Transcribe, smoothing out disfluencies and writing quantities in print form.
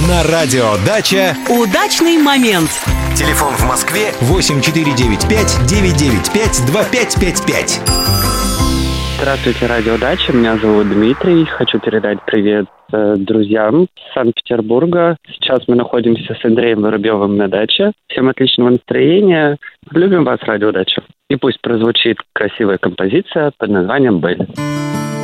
На радио «Дача» удачный момент. Телефон в Москве 8495-995-2555. Здравствуйте, радио «Дача». Меня зовут Дмитрий. Хочу передать привет друзьям из Санкт-Петербурга. Сейчас мы находимся с Андреем Воробьевым на даче. Всем отличного настроения. Любим вас, радио «Дача». И пусть прозвучит красивая композиция под названием «Белль».